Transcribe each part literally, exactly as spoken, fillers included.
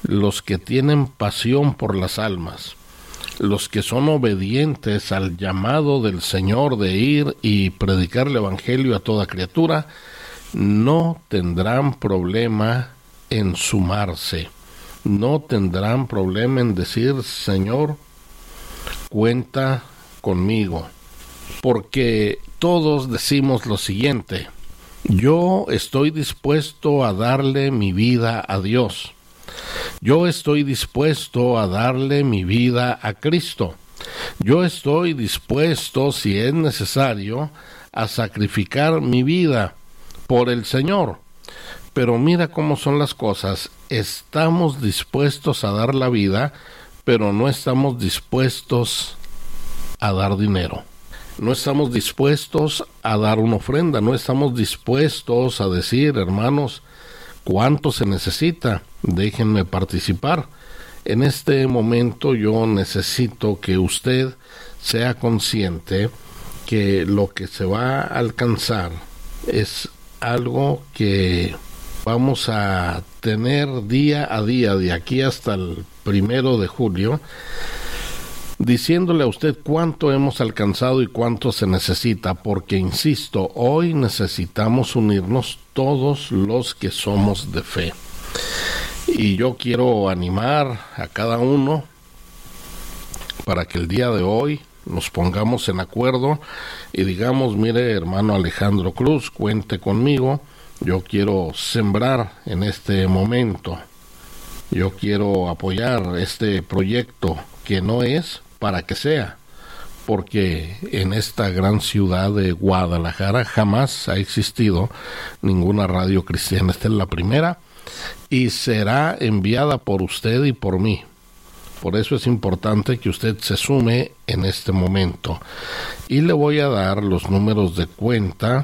los que tienen pasión por las almas, los que son obedientes al llamado del Señor de ir y predicar el Evangelio a toda criatura, no tendrán problema en sumarse, no tendrán problema en decir, Señor, cuenta conmigo, porque todos decimos lo siguiente: yo estoy dispuesto a darle mi vida a Dios, yo estoy dispuesto a darle mi vida a Cristo, yo estoy dispuesto, si es necesario, a sacrificar mi vida por el Señor. Pero mira cómo son las cosas: estamos dispuestos a dar la vida, pero no estamos dispuestos a dar dinero. No estamos dispuestos a dar una ofrenda, no estamos dispuestos a decir, hermanos, ¿cuánto se necesita? Déjenme participar. En este momento yo necesito que usted sea consciente que lo que se va a alcanzar es algo que vamos a tener día a día, de aquí hasta el primero de julio, diciéndole a usted cuánto hemos alcanzado y cuánto se necesita, porque insisto, hoy necesitamos unirnos todos los que somos de fe. Y yo quiero animar a cada uno para que el día de hoy nos pongamos en acuerdo y digamos, mire, hermano Alejandro Cruz, cuente conmigo, yo quiero sembrar en este momento, yo quiero apoyar este proyecto que no es para que sea, porque en esta gran ciudad de Guadalajara jamás ha existido ninguna radio cristiana. Esta es la primera y será enviada por usted y por mí. Por eso es importante que usted se sume en este momento. Y le voy a dar los números de cuenta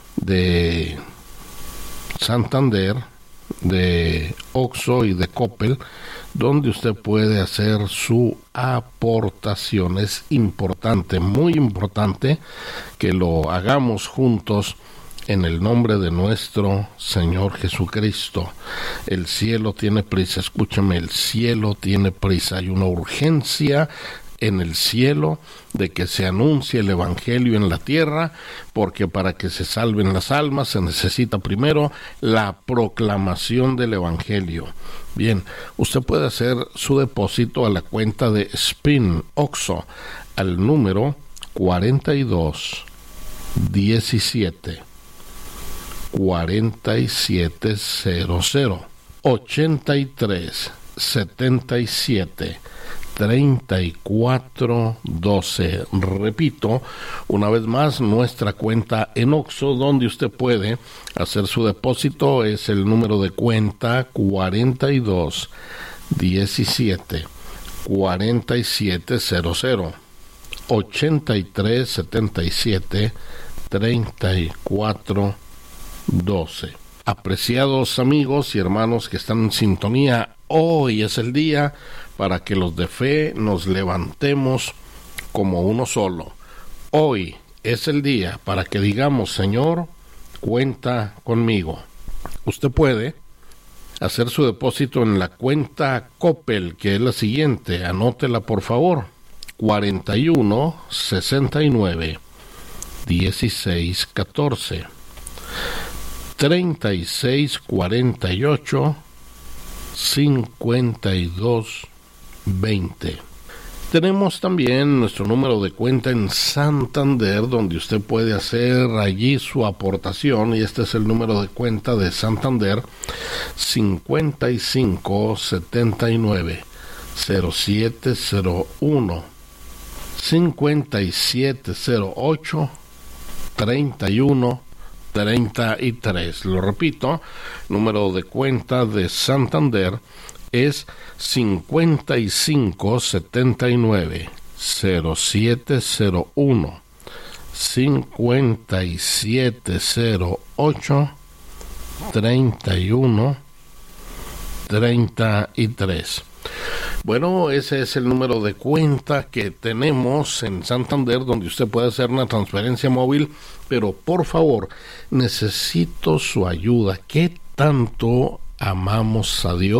de Santander, de Oxxo y de Coppel, donde usted puede hacer su aportación. Es importante, muy importante, que lo hagamos juntos en el nombre de nuestro Señor Jesucristo. El cielo tiene prisa, escúchame, el cielo tiene prisa. Hay una urgencia en el cielo de que se anuncie el Evangelio en la tierra, porque para que se salven las almas se necesita primero la proclamación del Evangelio. Bien, usted puede hacer su depósito a la cuenta de Spin Oxxo al número cuarenta y dos diecisiete cuarenta y siete cero cero ochenta y tres setenta y siete treinta y cuatro doce. Repito una vez más, nuestra cuenta en Oxxo donde usted puede hacer su depósito es el número de cuenta cuarenta y dos diecisiete cuarenta y siete cero cero ochenta y tres setenta y siete treinta y cuatro doce. Apreciados amigos y hermanos que están en sintonía, hoy es el día para que los de fe nos levantemos como uno solo. Hoy es el día para que digamos, Señor, cuenta conmigo. Usted puede hacer su depósito en la cuenta Coppel, que es la siguiente, anótela por favor, cuarenta y uno sesenta y nueve dieciséis catorce treinta y seis cuarenta y ocho cincuenta y dos veinte. Tenemos también nuestro número de cuenta en Santander, donde usted puede hacer allí su aportación, y este es el número de cuenta de Santander: cincuenta y cinco setenta y nueve cero siete cero uno cincuenta y siete cero ocho treinta y uno treinta y tres. Lo repito, número de cuenta de Santander es cincuenta y cinco setenta y nueve cero siete cero uno cincuenta y siete cero ocho treinta y uno treinta y tres. Bueno, ese es el número de cuenta que tenemos en Santander, donde usted puede hacer una transferencia móvil, pero por favor, necesito su ayuda. ¿Qué tanto amamos a Dios?